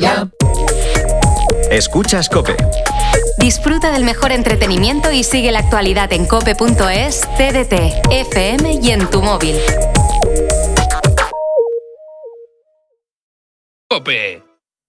ya. Escuchas COPE. Disfruta del mejor entretenimiento y sigue la actualidad en cope.es, TDT, FM y en tu móvil. COPE.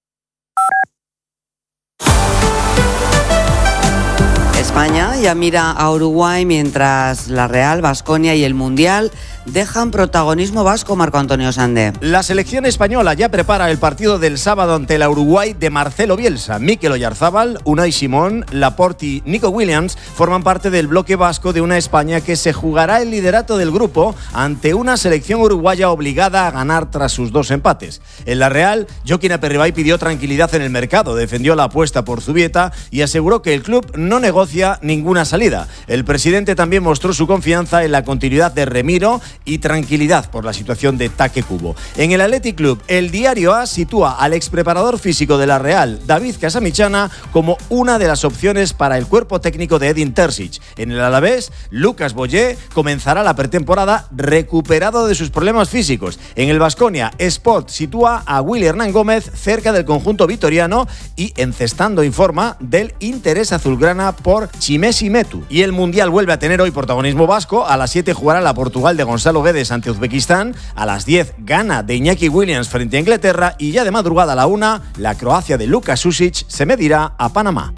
España ya mira a Uruguay mientras la Real, Baskonia y el Mundial dejan protagonismo vasco. Marco Antonio Sande. La selección española ya prepara el partido del sábado ante la Uruguay de Marcelo Bielsa. Mikel Oyarzábal, Unai Simón, Laporte y Nico Williams forman parte del bloque vasco de una España que se jugará el liderato del grupo ante una selección uruguaya obligada a ganar tras sus 2 empates. En la Real, Joaquín Aperribay pidió tranquilidad en el mercado, defendió la apuesta por Zubieta y aseguró que el club no negocia ninguna salida. El presidente también mostró su confianza en la continuidad de Remiro y tranquilidad por la situación de Taque Kubo. En el Athletic Club, el Diario A sitúa al expreparador físico de la Real, David Casamichana, como una de las opciones para el cuerpo técnico de Edin Terzic. En el Alavés, Lucas Boyé comenzará la pretemporada recuperado de sus problemas físicos. En el Baskonia, Sport sitúa a Willy Hernán Gómez cerca del conjunto vitoriano y Encestando informa del interés azulgrana por Chimesi Metu. Y el Mundial vuelve a tener hoy protagonismo vasco. A las 7 jugará la Portugal de Gonzalo Guedes ante Uzbekistán. A las 10 Ghana de Iñaki Williams frente a Inglaterra. Y ya de madrugada a la 1, la Croacia de Luka Sušić se medirá a Panamá.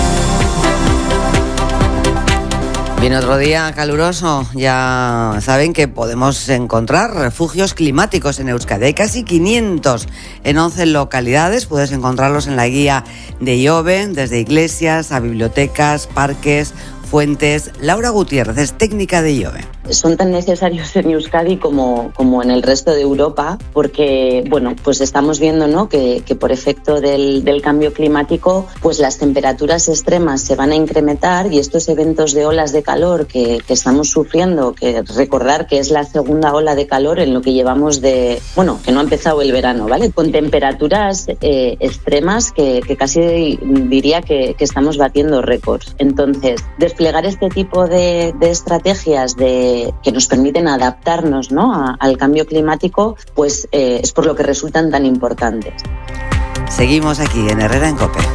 Viene otro día caluroso. Ya saben que podemos encontrar refugios climáticos en Euskadi. Hay casi 500 en 11 localidades. Puedes encontrarlos en la guía de IOBE, desde iglesias a bibliotecas, parques, fuentes. Laura Gutiérrez es técnica de IOBE. Son tan necesarios en Euskadi como en el resto de Europa, porque pues estamos viendo, ¿no?, que por efecto del cambio climático, pues las temperaturas extremas se van a incrementar y estos eventos de olas de calor que estamos sufriendo, que recordar que es la segunda ola de calor en lo que llevamos que no ha empezado el verano, ¿vale? Con temperaturas extremas que casi diría que estamos batiendo récords. Entonces, desplegar este tipo de estrategias que nos permiten adaptarnos, ¿no?, al cambio climático, pues es por lo que resultan tan importantes. Seguimos aquí en Herrera en COPE.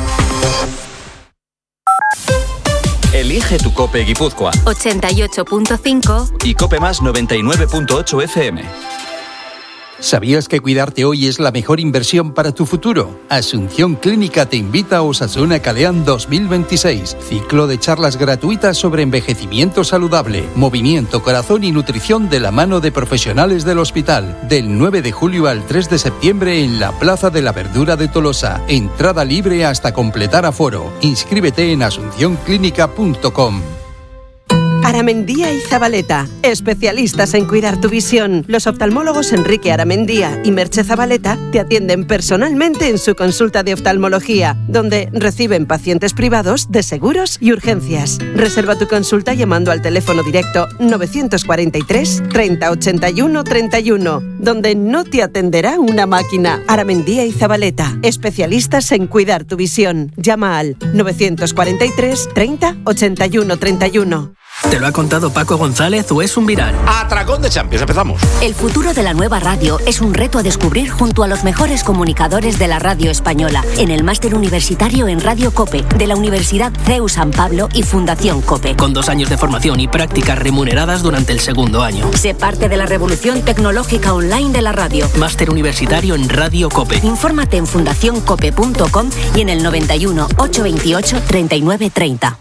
Elige tu COPE Guipúzcoa 88.5 y COPE Más 99.8 FM. ¿Sabías que cuidarte hoy es la mejor inversión para tu futuro? Asunción Clínica te invita a Osasuna Kalean 2026. Ciclo de charlas gratuitas sobre envejecimiento saludable, movimiento, corazón y nutrición de la mano de profesionales del hospital. Del 9 de julio al 3 de septiembre en la Plaza de la Verdura de Tolosa. Entrada libre hasta completar aforo. Inscríbete en asuncionclínica.com. Aramendía y Zabaleta, especialistas en cuidar tu visión. Los oftalmólogos Enrique Aramendía y Merche Zabaleta te atienden personalmente en su consulta de oftalmología, donde reciben pacientes privados de seguros y urgencias. Reserva tu consulta llamando al teléfono directo 943 30 81 31, donde no te atenderá una máquina. Aramendía y Zabaleta, especialistas en cuidar tu visión. Llama al 943 30 81 31. ¿Te lo ha contado Paco González o es un viral? Atracón de Champions, empezamos. El futuro de la nueva radio es un reto a descubrir junto a los mejores comunicadores de la radio española, en el máster universitario en Radio COPE, de la Universidad CEU San Pablo y Fundación COPE. Con 2 años de formación y prácticas remuneradas durante el segundo año. Sé parte de la revolución tecnológica online de la radio. Máster universitario en Radio COPE. Infórmate en fundacioncope.com y en el 91 828 39 30.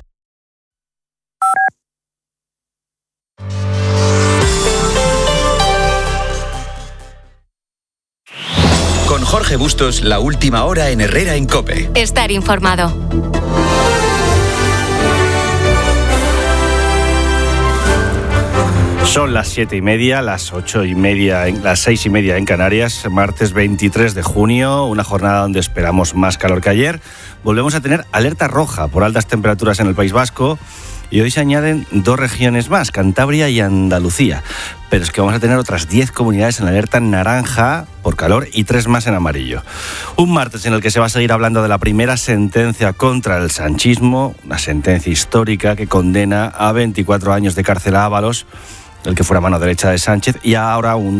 Con Jorge Bustos, la última hora en Herrera en COPE. Estar informado. Son las 7:30, las 8:30, las 6:30 en Canarias, martes 23 de junio, una jornada donde esperamos más calor que ayer. Volvemos a tener alerta roja por altas temperaturas en el País Vasco. Y hoy se añaden 2 regiones más, Cantabria y Andalucía. Pero es que vamos a tener otras 10 comunidades en alerta naranja por calor y 3 más en amarillo. Un martes en el que se va a seguir hablando de la primera sentencia contra el sanchismo, una sentencia histórica que condena a 24 años de cárcel a Ábalos, el que fuera mano derecha de Sánchez, y ahora